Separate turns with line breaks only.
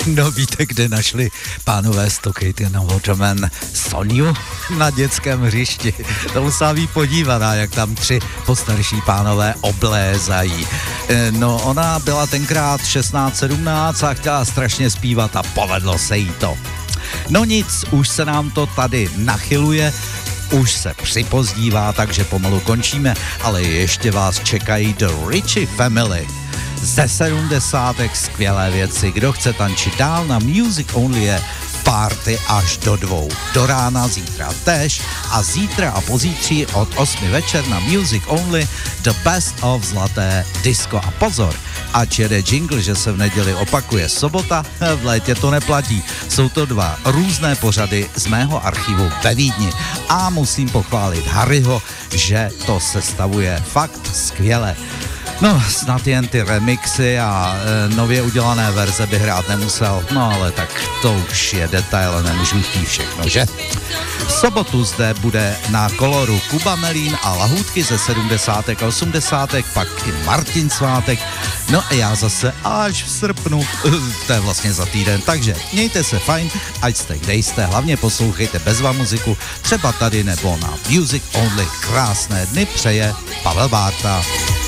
No víte, kde našli pánové Stockade na Waterman Soniu? Na dětském hřišti. To musela být podívaná, jak tam 3 postarší pánové oblézají. No ona byla tenkrát 16-17 a chtěla strašně zpívat a povedlo se jí to. No nic, už se nám to tady nachyluje, už se připozdívá, takže pomalu končíme, ale ještě vás čekají The Ritchie Family. Ze 70. skvělé věci. Kdo chce tančit dál na Music Only je party až do 2. Do rána, zítra též a zítra a pozítří od 8 večer na Music Only The Best of zlaté disco. A pozor, ať jede jingle, že se v neděli opakuje sobota, v létě to neplatí. Jsou to 2 různé pořady z mého archivu ve Vídni. A musím pochválit Harryho, že to sestavuje fakt skvěle. No, snad jen ty remixy a nově udělané verze bych hrát nemusel, no ale tak to už je detail, nemůžu chtít všechno, že? V sobotu zde bude na koloru Kuba Melín a lahůdky ze 70. a 80. pak i Martin Svátek, no a já zase až v srpnu, to je vlastně za týden, takže mějte se fajn, ať jste kde jste, hlavně poslouchejte bezva muziku, třeba tady nebo na Music Only. Krásné dny přeje Pavel Bárta.